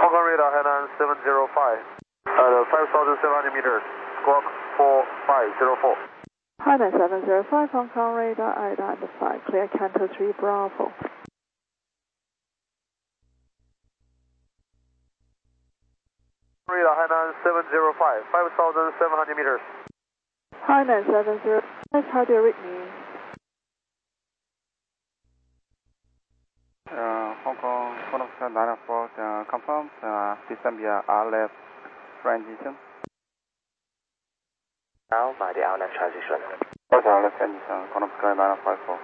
Hong Kong radar, Hainan 705. At 5,700 meters, squawk 4504. Hainan 705, Hong Kong radar, identified. Clear Canto 3 Bravo. Radar, Hainan 705, 5,700 meters. Hainan 705, how do you read me? Hong Kong, 904, confirm, descend via RLF transition. Now by the RLF transition. RLF transition, Sky 954.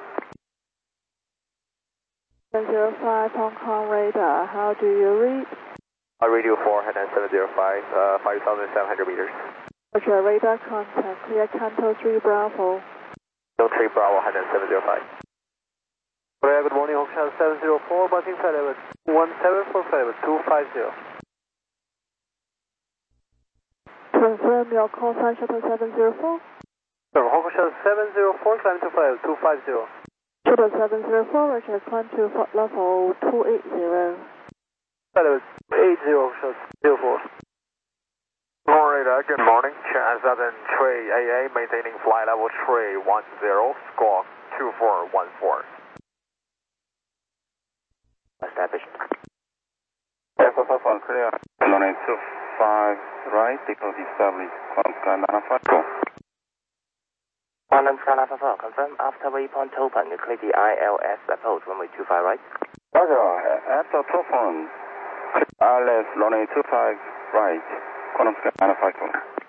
705, Hong Kong radar, how do you read? Radio 4, Hainan 705, 5,700 meters. Roger, radar contact, clear Canto 3 Bravo. No 3 Bravo, Hainan 705. Good morning, Hong Kong 704, Booking flight level 1745, 250. Confirm your call sign shuttle 704. Hong Kong 704, climb to flight level 250. Shuttle 704, Roger, climb to flight level 280. Flight level 80, Hong Kong 04. Radar, good morning, China 73 AA, maintaining flight level 310, squawk 2414. Established. F1 clear. Runway 25 right, depot established. Sky 954. Sky 954, confirm after waypoint open, you clear the ILS approach, runway 25 right. Roger, after top on RLS runway 25 right, Sky 954.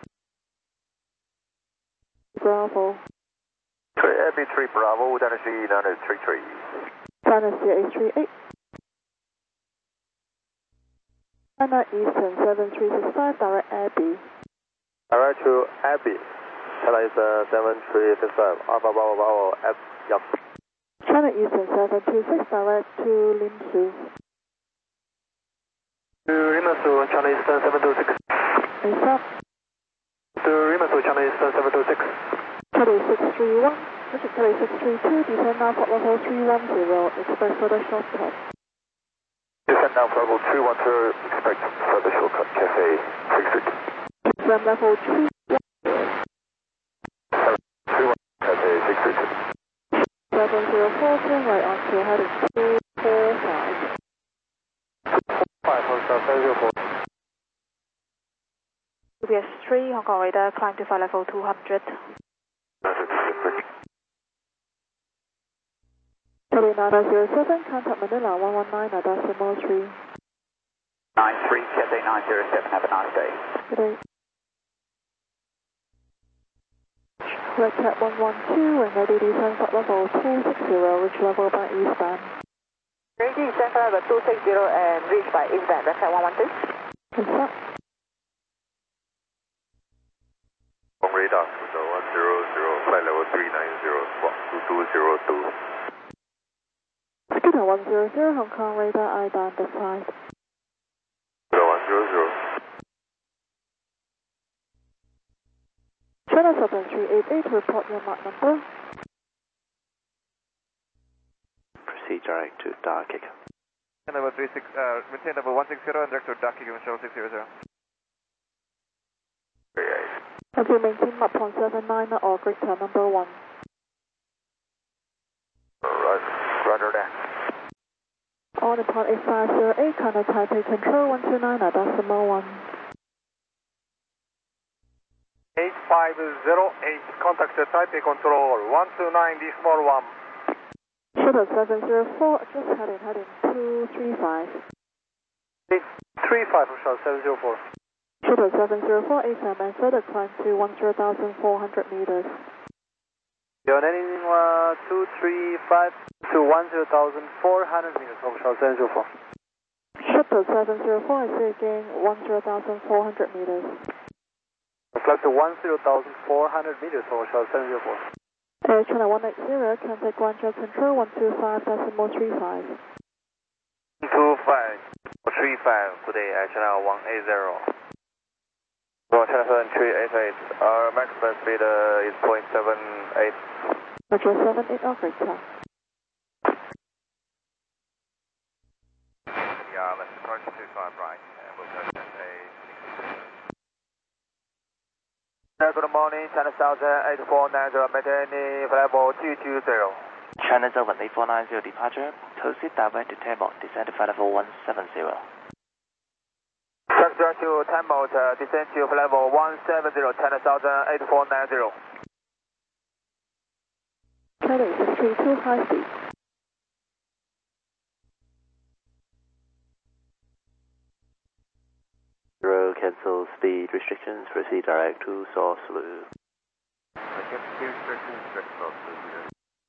Bravo. 3 Bravo, Dynasty 933. Dynasty 838. China Eastern 7365, direct Abbey. Direct to Abbey. China Eastern 7365, Alpha Bravo Bravo, yup. China Eastern 726, direct to Limsu. To Rimasu, China Eastern 726. ASAP. To Rimasu, China Eastern 726. Charlie 631, Richard Charlie 632, descend now for level 310, expect further shortcut. Descend now for level 312, expect further shortcut, Cafe 632. From level 310. 31, Cafe 632. 704, turn right onto heading 245. 5, Hong Kong 704. UBS 3, Hong Kong radar, climb to flight level 200. Charlie 907, contact Manila 119.3. 93, Cathay 907, have a nice day. Good day. Red Cat 112, and ready to descend flight level 260, reach level by eastbound. Ready to descend flight level 260 and reach by eastbound, Red Cat 112. Yes, sir. Radar, 100, flight level 390, squawk 2202. Scooter 100, Hong Kong radar, identified. 100. China 7388, report your mark number. Proceed direct to Darkig. Level 36, maintain level 160 and direct to Darkig, Control 600. Have you maintained map 179 or grid number 1? Roger that. On upon 8508, contact Taipei Control 129.1. 8508, contact Taipei Control 129.1. Shuttle 704, just heading 235. 835 for shot 704. Shuttle 704, ASAM and further climb to 10,400 meters. You're heading 235 to 10,400 meters over shot 704. Shuttle 704, I say again, 10,400 meters. Flight to 10,400 meters over shot 704. Air China 180, contact Guangzhou Control 125.35. 125.35, good day, Air China 180. China 7388, our maximum speed is 0.78. Roger 78, okay, sir. Yeah, let's approach 25 right. Good morning, China Southern 8490, maintaining flight level 220. China Southern 8490 departure. Proceed direct to Tamil, descend to flight level 170. Taxi to Tamil, descend to flight level 170, China Southern 8490. China 632 high speed. Cancel speed restrictions, proceed direct to Sausalito. Speed restrictions, direct to Sausalito.